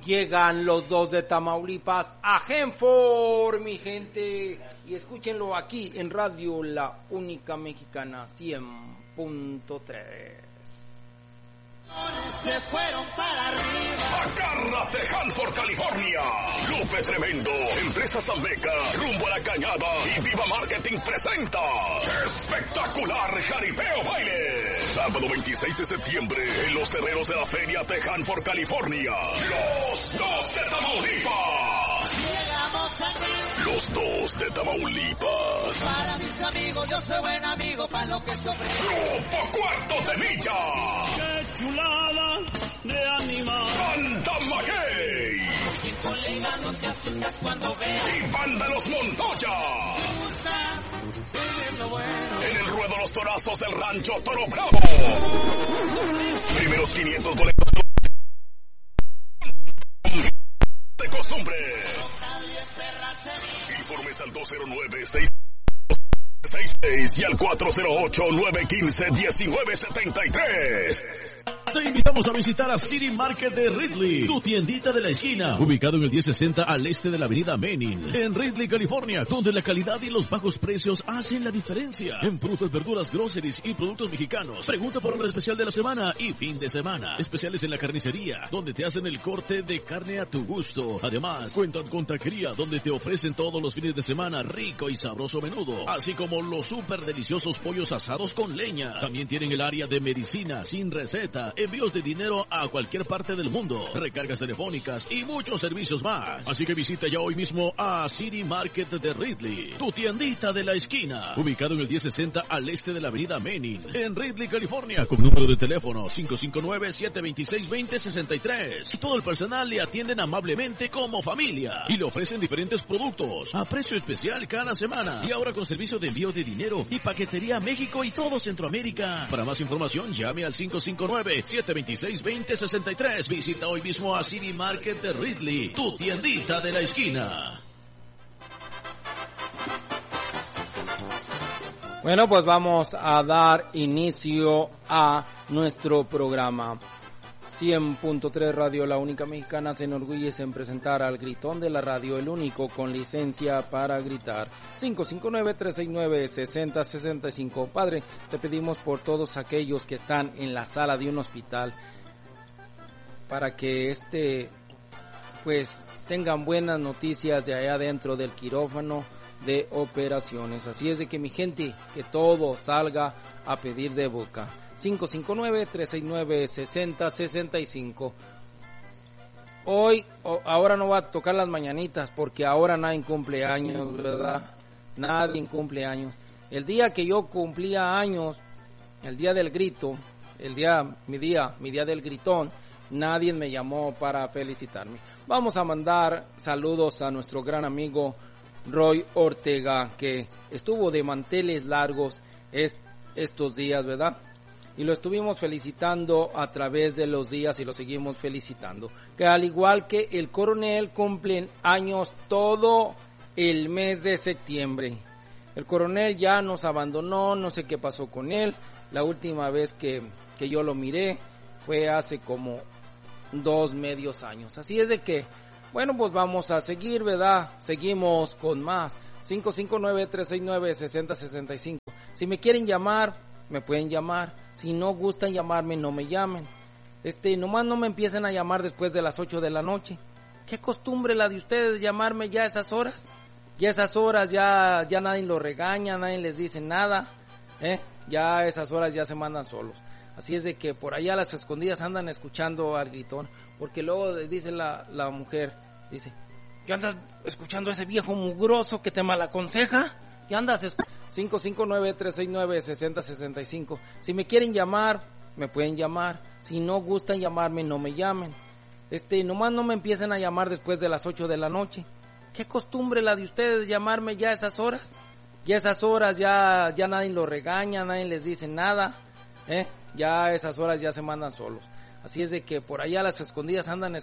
Llegan los dos de Tamaulipas a Genfor, mi gente. Y escúchenlo aquí en Radio La Única Mexicana 100.3. Se fueron para arriba. Agárrate, Hanford, California. Lupe Tremendo, Empresas Almeca, Rumbo a la Cañada y Viva Marketing presenta Espectacular Jaripeo Baile. Sábado 26 de septiembre en los terrenos de la feria de Hanford, California. Los dos de Tamaulipas. Llegamos aquí. Los dos de Tamaulipas. Para mis amigos, yo soy buen amigo, para lo que sobre. Grupo Cuarto de Milla. ¡Qué chulada de animal! Banda Maguey. Y colega, no te asustas cuando veas. Y Banda Los Montoya. En el ruedo Los Torazos del Rancho Toro Bravo. Primeros 500 boletos de costumbre. Informes al 209-666 y al 408-915-1973. Te invitamos a visitar a City Market de Ridley, tu tiendita de la esquina, ubicado en el 1060 al este de la avenida Menin, en Ridley, California, donde la calidad y los bajos precios hacen la diferencia. En frutas, verduras, groceries y productos mexicanos. Pregunta por el especial de la semana y fin de semana. Especiales en la carnicería, donde te hacen el corte de carne a tu gusto. Además, cuentan con taquería, donde te ofrecen todos los fines de semana rico y sabroso menudo, así como los súper deliciosos pollos asados con leña. También tienen el área de medicina sin receta, envíos de dinero a cualquier parte del mundo, recargas telefónicas y muchos servicios más. Así que visita ya hoy mismo a City Market de Ridley, tu tiendita de la esquina, ubicado en el 1060 al este de la avenida Menin, en Ridley, California, con número de teléfono 559-726-2063. Todo el personal le atienden amablemente como familia y le ofrecen diferentes productos a precio especial cada semana, y ahora con servicio de envío de dinero y paquetería a México y todo Centroamérica. Para más información llame al 559-726-2063. Visita hoy mismo a City Market de Ridley, tu tiendita de la esquina. Bueno, pues vamos a dar inicio a nuestro programa. 100.3 Radio La Única Mexicana se enorgullece en presentar al gritón de la radio, el único con licencia para gritar. 559-369-6065. Padre, te pedimos por todos aquellos que están en la sala de un hospital, para que pues tengan buenas noticias de allá dentro del quirófano de operaciones. Así es de que, mi gente, que todo salga a pedir de boca. 559-369-6065. Ahora no va a tocar las mañanitas, porque ahora nadie cumple años, ¿verdad? Nadie cumple años. El día que yo cumplía años, el día del grito, mi día del gritón, nadie me llamó para felicitarme. Vamos a mandar saludos a nuestro gran amigo Roy Ortega, que estuvo de manteles largos estos días, ¿verdad? Y lo estuvimos felicitando a través de los días y lo seguimos felicitando. Que al igual que el coronel, cumplen años todo el mes de septiembre. El coronel ya nos abandonó, no sé qué pasó con él. La última vez que yo lo miré fue hace como 2 medios años. Así es de que, bueno, pues vamos a seguir, ¿verdad? Seguimos con más. 559-369-6065. Si me quieren llamar, me pueden llamar. Si no gustan llamarme, no me llamen. Nomás no me empiecen a llamar después de las 8 de la noche. ¿Qué costumbre la de ustedes llamarme ya a esas horas? Ya a esas horas ya nadie los regaña, nadie les dice nada, ya a esas horas ya se mandan solos. Así es de que por allá a las escondidas andan escuchando al gritón, porque luego dice la mujer, dice, ¿qué andas escuchando a ese viejo mugroso que te malaconseja? ¿Qué andas 559-369-6065. Si me quieren llamar, me pueden llamar. Si no gustan llamarme, no me llamen. Nomás no me empiecen a llamar después de las 8 de la noche. ¿Qué costumbre la de ustedes llamarme ya a esas horas? Ya a esas horas ya nadie los regaña, nadie les dice nada, ya a esas horas ya se mandan solos. Así es de que por allá a las escondidas andan